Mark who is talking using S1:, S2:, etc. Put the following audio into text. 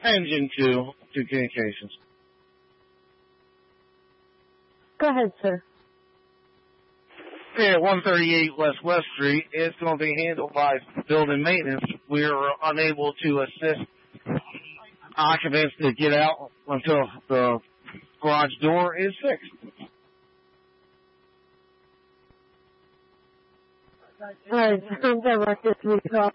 S1: Engine 2 to communications.
S2: Go ahead, sir.
S1: Okay, at 138 West Street, it's going to be handled by building maintenance. We are unable to assist occupants to get out until the garage door is fixed.
S2: All right, I'm directed to